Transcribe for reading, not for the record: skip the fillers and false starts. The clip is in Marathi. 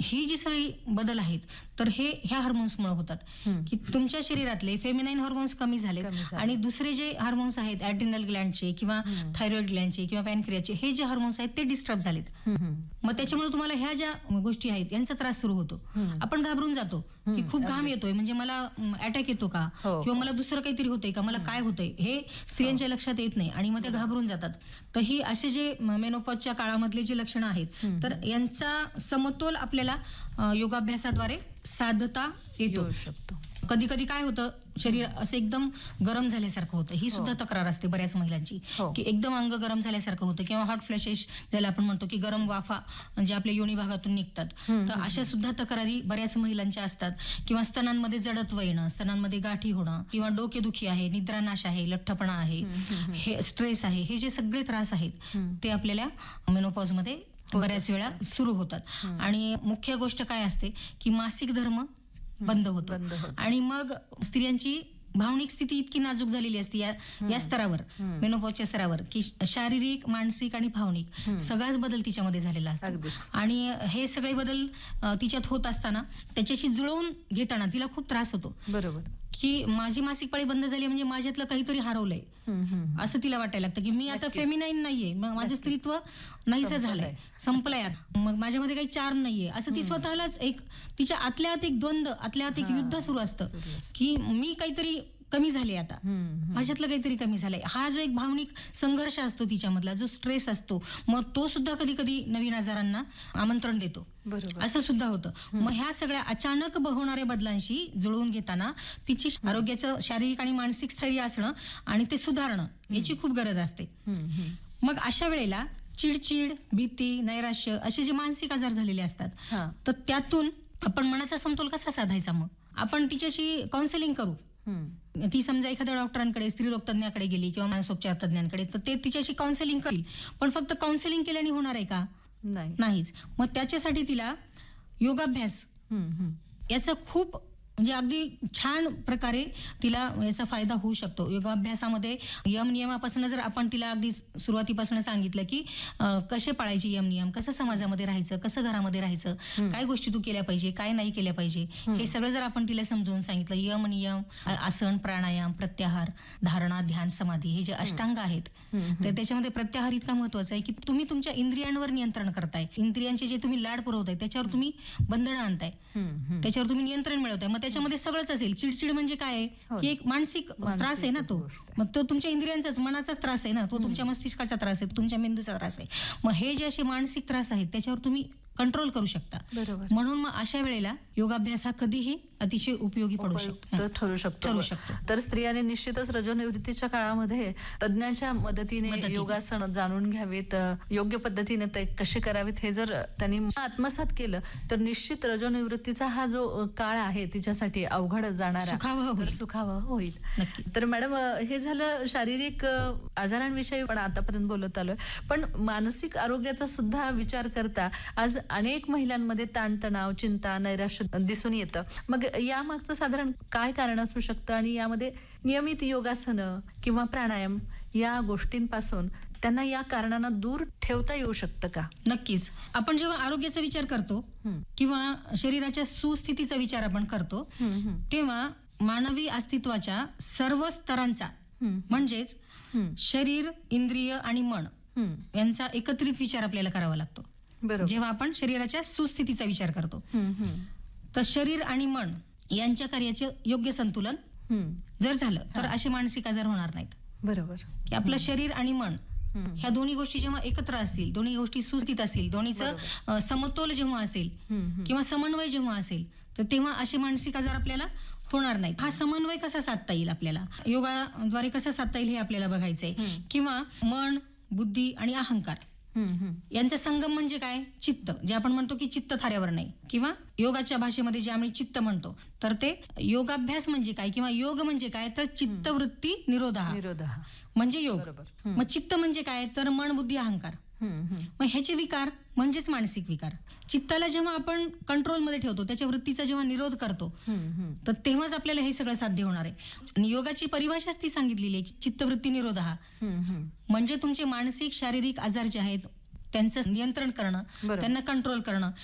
ही जी सगळी बदल आहेत तर हे ह्या हार्मोन्समुळे होतात की तुमच्या शरीरातले फेमिनाईन हार्मोन्स कमी झालेत आणि दुसरे जे हार्मोन्स आहेत ॲड्रिनल ग्लँडचे किंवा थायरॉइड ग्लँडचे किंवा पॅनक्रियाचे हे जे हार्मोन्स आहेत ते डिस्टर्ब झालेत. मग त्याच्यामुळे तुम्हाला ह्या ज्या गोष्टी आहेत यांचा त्रास सुरू होतो. आपण घाबरून जातो की खूप घाम येतोय म्हणजे मला अटॅक येतो का किंवा मला दुसरं काहीतरी होतंय का, मला काय होतंय हे स्त्रियांच्या लक्षात येत नाही आणि मग ते घाबरून जातात. तर ही असे जे मेनोपॉजच्या काळामधले जे लक्षणं आहेत तर यांचा समतोल आपल्याला योगाभ्यासाद्वारे साधता येऊ शकतो. कधी कधी काय होतं, शरीर असं एकदम गरम झाल्यासारखं होतं. ही सुद्धा तक्रार असते बऱ्याच महिलांची की एकदम अंग गरम झाल्यासारखं होतं किंवा हॉट फ्लॅशेस ज्याला आपण म्हणतो की गरम वाफा म्हणजे आपल्या योनी भागातून निघतात. तर अशा सुद्धा तक्रारी बऱ्याच महिलांच्या असतात. किंवा स्तनांमध्ये जडत्व येणं, स्तनांमध्ये गाठी होणं किंवा डोकेदुखी आहे, निद्रानाश आहे, लठ्ठपणा आहे, हे स्ट्रेस आहे, हे जे सगळे त्रास आहेत ते आपल्याला मेनोपॉजमध्ये बऱ्याच वेळा सुरू होतात. आणि मुख्य गोष्ट काय असते की मासिक धर्म बंद होतो आणि मग स्त्रियांची भावनिक स्थिती इतकी नाजूक झालेली असते या स्तरावर, मेनोपॉजच्या स्तरावर, की शारीरिक, मानसिक आणि भावनिक सगळाच बदल तिच्यामध्ये झालेला असतो. आणि हे सगळे बदल तिच्यात होत असताना त्याच्याशी जुळवून घेताना तिला खूप त्रास होतो. बरोबर, की माझी मासिक पाळी बंद झाली म्हणजे माझ्यातलं काहीतरी हरवलंय असं तिला वाटायला लागतं की मी आता फेमिनाईन नाहीये, मग माझं स्त्रीत्व नाहीसं झालंय, संपलंय, मग माझ्यामध्ये काही चार्म नाहीये असं ती स्वतःलाच एक तिच्या आतल्या आत एक द्वंद्व, आतल्या आत एक युद्ध सुरू असतं की मी काहीतरी कमी झाले, आता माझ्यातलं काहीतरी कमी झालंय. हा जो एक भावनिक संघर्ष असतो तिच्यामधला, जो स्ट्रेस असतो, मग तो सुद्धा कधी कधी नवीन आजारांना आमंत्रण देतो. असं सुद्धा होतं. मग ह्या सगळ्या अचानक होणाऱ्या बदलांशी जुळवून घेताना तिची आरोग्याचं शारीरिक आणि मानसिक स्थैर्य असणं आणि ते सुधारणं याची खूप गरज असते. मग अशा वेळेला चिडचिड, भीती, नैराश्य असे जे मानसिक आजार झालेले असतात तर त्यातून आपण मनाचा समतोल कसा साधायचा? मग आपण तिच्याशी काउन्सिलिंग करू. ती समजा एखाद्या डॉक्टरांकडे, स्त्रीरोग तज्ञाकडे गेली किंवा मानसोपचार तज्ञांकडे, तर ते तिच्याशी काउन्सिलिंग करील. पण फक्त काउन्सिलिंग केल्याने होणार आहे का? नाहीच. मग त्याच्यासाठी तिला योगाभ्यास याचा खूप म्हणजे अगदी छान प्रकारे तिला याचा फायदा होऊ शकतो. योगाभ्यासामध्ये यम नियमापासून जर आपण तिला अगदी सुरुवातीपासून सांगितलं की कसे पाळायचे यम नियम, कसं समाजामध्ये राहायचं, कसं घरामध्ये राहायचं, काय गोष्टी तू केल्या पाहिजे, काय नाही केल्या पाहिजे, हे सगळं जर आपण तिला समजावून सांगितलं, यम नियम, आसन, प्राणायाम, प्रत्याहार, धारणा, ध्यान, समाधी हे जे अष्टांग आहेत तर त्याच्यामध्ये प्रत्याहार इतका महत्वाचा आहे की तुम्ही तुमच्या इंद्रियांवर नियंत्रण करताय. इंद्रियांचे जे तुम्ही लाड पुरवताय त्याच्यावर तुम्ही बंधनं आणताय, त्याच्यावर तुम्ही नियंत्रण मिळवताय. मग त्याच्यामध्ये सगळंच असेल. चिडचिड म्हणजे काय आहे की एक मानसिक त्रास आहे ना, तो मग तो तुमच्या इंद्रियांचाच, मनाचाच त्रास आहे ना, तो तुमच्या मस्तिष्काचा त्रास आहे, तुमच्या मेंदूचा त्रास आहे. मग हे जे असे मानसिक त्रास आहेत त्याच्यावर तुम्ही कंट्रोल करू शकता. म्हणून मग अशा वेळेला योगाभ्यास हा कधीही अतिशय उपयोगी पडू शकतो, ठरू शकतो. तर स्त्रियांनी निश्चितच रजोनिवृत्तीच्या काळामध्ये तज्ञांच्या मदतीने योगासन जाणून घ्यावेत, योग्य पद्धतीने ते कसे करावेत हे जर त्यांनी आत्मसात केलं तर निश्चित रजोनिवृत्तीचा हा जो काळ आहे तिच्यासाठी अवघड जाणारा सुखावह होईल. तर मॅडम, हे झालं शारीरिक आजारांविषयी पण आतापर्यंत बोलत आलोय, पण मानसिक आरोग्याचा सुद्धा विचार करता आज अनेक महिलांमध्ये ताणतणाव, चिंता, नैराश्य दिसून येतं. मग यामागचं साधारण काय कारण असू शकतं आणि यामध्ये नियमित योगासनं किंवा प्राणायाम या गोष्टींपासून त्यांना या कारणांना दूर ठेवता येऊ शकतं का? नक्कीच. आपण जेव्हा आरोग्याचा विचार करतो किंवा शरीराच्या सुस्थितीचा विचार आपण करतो तेव्हा मानवी अस्तित्वाच्या सर्व स्तरांचा म्हणजेच शरीर, इंद्रिय आणि मन यांचा एकत्रित विचार आपल्याला करावा लागतो. जेव्हा आपण शरीराच्या सुस्थितीचा विचार करतो तर शरीर आणि मन यांच्या कार्याचे योग्य संतुलन जर झालं तर असे मानसिक आजार होणार नाहीत. बरोबर, की आपलं शरीर आणि मन ह्या दोन्ही गोष्टी जेव्हा एकत्र असतील, दोन्ही गोष्टी सुस्थित असतील, दोन्हीचं समतोल जेव्हा असेल किंवा समन्वय जेव्हा असेल तर तेव्हा असे मानसिक आजार आपल्याला होणार नाहीत. हा समन्वय कसा साधता येईल, आपल्याला योगाद्वारे कसा साधता येईल हे आपल्याला बघायचंय. किंवा मन, बुद्धी आणि अहंकार यांचा संगम म्हणजे काय? चित्त, जे आपण म्हणतो की चित्त थाऱ्यावर नाही, किंवा योगाच्या भाषेमध्ये जे आम्ही चित्त म्हणतो तर ते योगाभ्यास म्हणजे काय किंवा योग म्हणजे काय तर चित्तवृत्ती निरोधा म्हणजे योग. मग चित्त म्हणजे काय तर मन, बुद्धी, अहंकार. मग ह्याचे विकार म्हणजेच मानसिक विकार. चित्ताला जेव्हा आपण कंट्रोलमध्ये ठेवतो, त्याच्या वृत्तीचा जेव्हा निरोध करतो तर तेव्हाच आपल्याला हे सगळं साध्य होणार आहे. आणि योगाची परिभाषाच ती सांगितलेली आहे, चित्तवृत्ती निरोध हा म्हणजे तुमचे मानसिक, शारीरिक आजार जे आहेत त्यांचं नियंत्रण करणं, त्यांना कंट्रोल करणं.